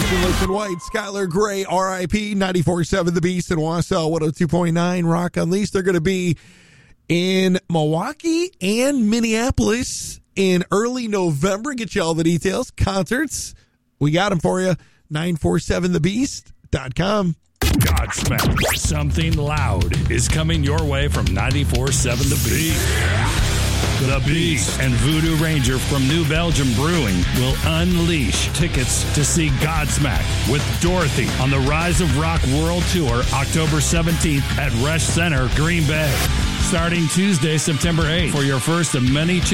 Listen White, Skylar Gray, RIP, 94.7 The Beast in Wausau, 102.9 Rock Unleashed. They're going to be in Milwaukee and Minneapolis in early November. Get you all the details. Concerts, we got them for you. 947thebeast.com. Godsmack. Something loud is coming your way from 94.7 The Beast. The Beast and Voodoo Ranger from New Belgium Brewing will unleash tickets to see Godsmack with Dorothy on the Rise of Rock World Tour October 17th at Resch Center, Green Bay. Starting Tuesday, September 8th for your first of many